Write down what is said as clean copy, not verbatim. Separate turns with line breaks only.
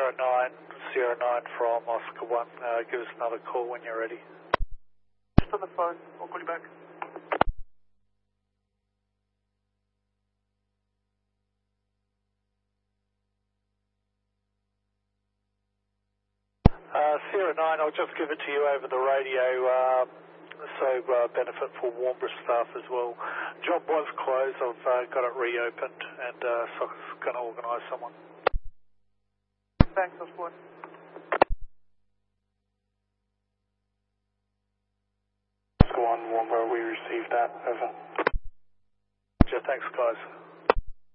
0909 from Oscar 1. Give us another call when you're ready.
Just on the phone. I'll call you back.
Sierra 9, I'll just give it to you over the radio, so benefit for Warnbro staff as well. Job was closed, I've got it reopened, and so I'm going to organise someone.
Thanks, Osborne.
Oscar 1, Warnbro, we received that, over.
Thanks guys.